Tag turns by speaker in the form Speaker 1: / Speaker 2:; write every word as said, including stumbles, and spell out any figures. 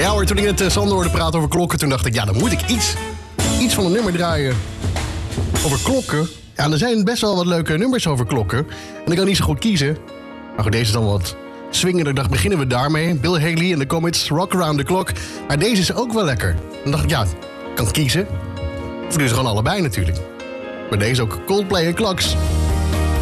Speaker 1: Ja hoor, toen ik net uh, Sander hoorde praten over klokken... toen dacht ik, ja, dan moet ik iets, iets van een nummer draaien over klokken. Ja, er zijn best wel wat leuke nummers over klokken. En ik kan niet zo goed kiezen. Maar goed, deze is dan wat swingender. Ik dacht, beginnen we daarmee. Bill Haley en de Comets, Rock Around the Clock. Maar deze is ook wel lekker. Dan dacht ik, ja, ik kan kiezen. Of doe ze gewoon allebei natuurlijk. Maar deze ook, Coldplay en Clocks.